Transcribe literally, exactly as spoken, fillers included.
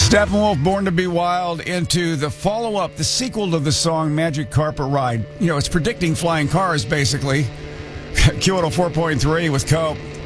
Steppenwolf, Born to Be Wild, into the follow-up, the sequel to the song Magic Carpet Ride. You know, it's predicting flying cars, basically. Q one oh four point three with Cope.